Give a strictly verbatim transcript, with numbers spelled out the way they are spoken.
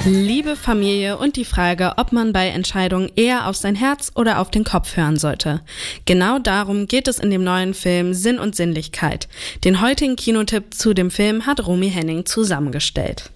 Liebe, Familie und die Frage, ob man bei Entscheidungen eher auf sein Herz oder auf den Kopf hören sollte. Genau darum geht es in dem neuen Film Sinn und Sinnlichkeit. Den heutigen Kinotipp zu dem Film hat Romy Henning zusammengestellt.